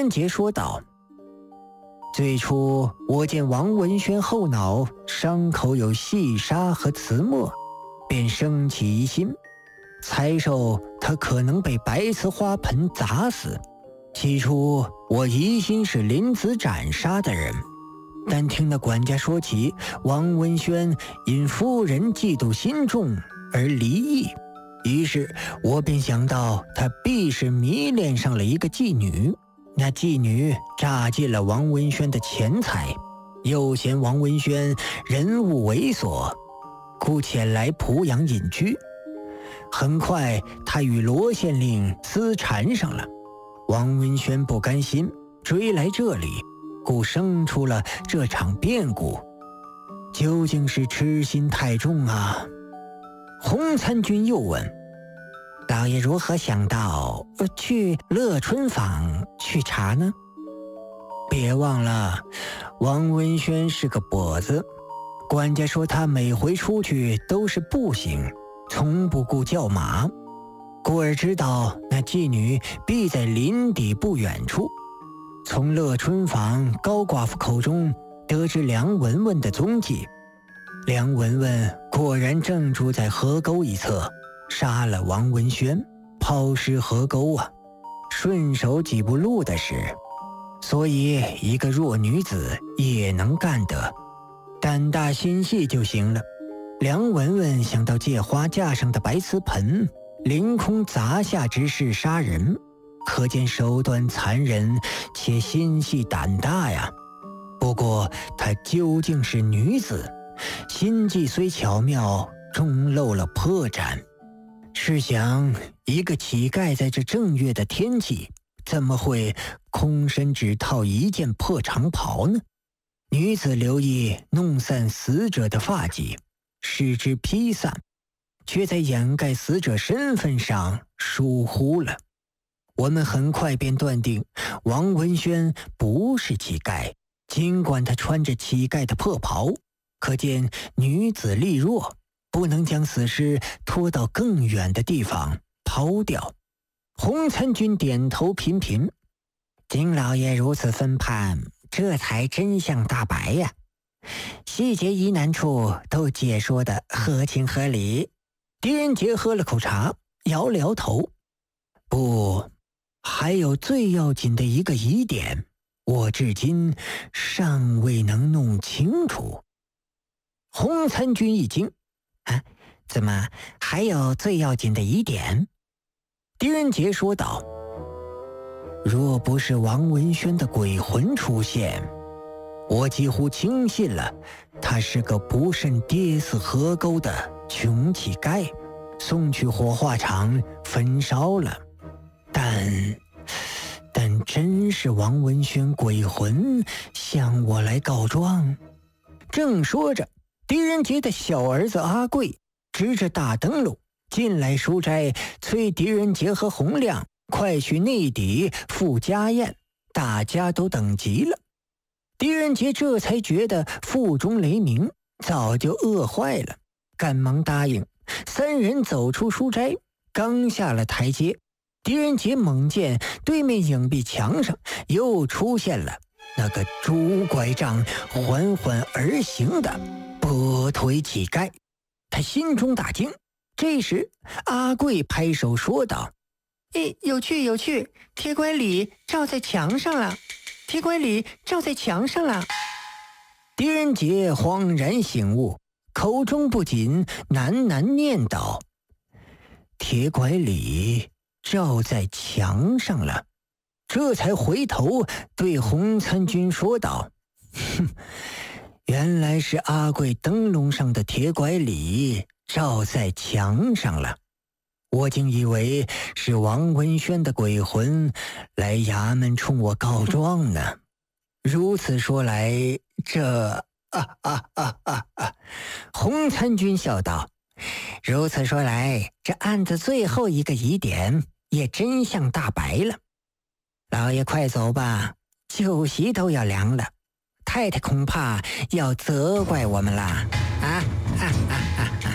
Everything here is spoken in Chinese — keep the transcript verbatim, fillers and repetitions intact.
人杰说道：最初我见王文轩后脑伤口有细沙和瓷墨，便生起疑心，猜受他可能被白瓷花盆砸死。起初我疑心是林子斩杀的人，但听那管家说起王文轩因夫人嫉妒心重而离异，于是我便想到他必是迷恋上了一个妓女，那妓女榨尽了王文轩的钱财，又嫌王文轩人物猥琐，故前来濮阳隐居。很快他与罗县令私缠上了，王文轩不甘心，追来这里，故生出了这场变故。究竟是痴心太重啊？洪参军又问：老爷如何想到去乐春坊去查呢？别忘了，王文轩是个跛子，管家说他每回出去都是步行，从不顾叫马，故而知道那妓女必在林底不远处。从乐春坊高寡妇口中得知梁文文的踪迹，梁文文果然正住在河沟一侧，杀了王文轩，抛尸河沟啊，顺手几步路的事，所以一个弱女子也能干得，胆大心细就行了。梁文文想到借花架上的白瓷盆凌空砸下之事杀人，可见手段残忍且心细胆大呀。不过她究竟是女子，心计虽巧妙，终露了破绽。试想，一个乞丐在这正月的天气，怎么会空身只套一件破长袍呢？女子留意弄散死者的发髻，使之披散，却在掩盖死者身份上疏忽了。我们很快便断定王文轩不是乞丐，尽管他穿着乞丐的破袍，可见女子力弱，不能将死尸拖到更远的地方抛掉。洪参军点头频频：金老爷如此分判，这才真相大白呀，细节疑难处都解说得合情合理。狄仁杰喝了口茶，摇了摇头：不，还有最要紧的一个疑点，我至今尚未能弄清楚。洪参军一惊：啊，怎么还有最要紧的疑点？狄仁杰说道：若不是王文轩的鬼魂出现，我几乎轻信了他是个不慎跌死河沟的穷乞丐，送去火化场焚烧了。但但真是王文轩鬼魂向我来告状。正说着，狄仁杰的小儿子阿贵执着大灯笼进来书斋，催狄仁杰和洪亮快去内底赴家宴，大家都等急了。狄仁杰这才觉得腹中雷鸣，早就饿坏了，赶忙答应。三人走出书斋，刚下了台阶，狄仁杰猛见对面影壁墙上又出现了那个拄拐杖缓缓而行的跛腿乞丐，他心中大惊。这时阿贵拍手说道：诶，有趣有趣，铁拐李照在墙上了，铁拐李照在墙上了。狄仁杰恍然醒悟，口中不禁喃喃念叨：铁拐李照在墙上了。这才回头对洪参军说道：哼，原来是阿贵灯笼上的铁拐李照在墙上了，我竟以为是王文轩的鬼魂来衙门冲我告状呢。如此说来，这啊啊啊啊啊！洪参军笑道：如此说来，这案子最后一个疑点也真相大白了。老爷快走吧，酒席都要凉了，太太恐怕要责怪我们啦！啊啊啊！